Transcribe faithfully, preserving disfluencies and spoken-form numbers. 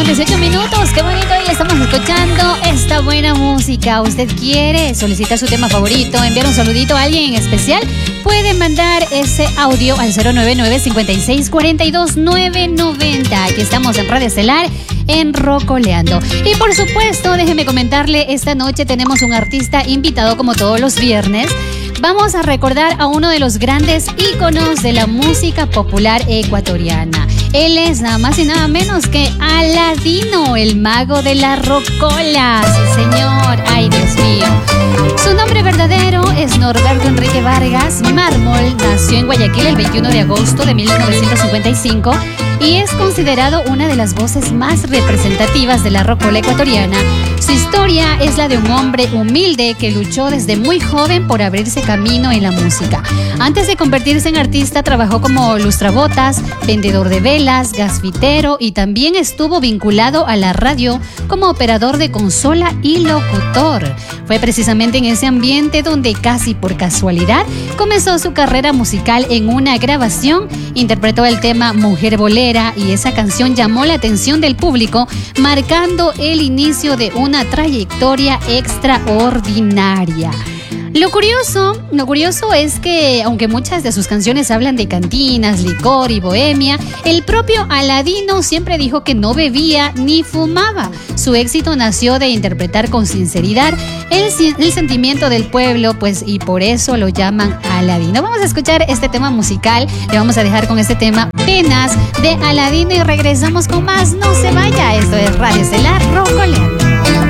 dieciocho minutos. Qué bonito, y estamos escuchando esta buena música. ¿Usted quiere solicitar su tema favorito, enviar un saludito a alguien en especial? Puede mandar ese audio al cero nueve nueve, cinco seis cuatro dos, nueve nueve cero. Aquí estamos en Radio Estelar, en Rocoleando. Y por supuesto, déjeme comentarle, esta noche tenemos un artista invitado como todos los viernes. Vamos a recordar a uno de los grandes íconos de la música popular ecuatoriana. Él es nada más y nada menos que Aladino, el mago de la rocola. Sí, señor. Ay, Dios mío. Su nombre verdadero es Norberto Enrique Vargas Mármol. Nació en Guayaquil el veintiuno de agosto de mil novecientos cincuenta y cinco y es considerado una de las voces más representativas de la rocola ecuatoriana. Su historia es la de un hombre humilde que luchó desde muy joven por abrirse camino en la música. Antes de convertirse en artista, trabajó como lustrabotas, vendedor de velas, gasfitero, y también estuvo vinculado a la radio como operador de consola y locutor. Fue precisamente en ese ambiente donde, casi por casualidad, comenzó su carrera musical. En una grabación interpretó el tema Mujer Bolera, y esa canción llamó la atención del público, marcando el inicio de una trayectoria extraordinaria. Lo curioso, lo curioso es que, aunque muchas de sus canciones hablan de cantinas, licor y bohemia, el propio Aladino siempre dijo que no bebía ni fumaba. Su éxito nació de interpretar con sinceridad el, el sentimiento del pueblo, pues, y por eso lo llaman Aladino. Vamos a escuchar este tema musical, le vamos a dejar con este tema Penas de Aladino y regresamos con más. No se vaya, esto es Radio Estelar Rocoleando.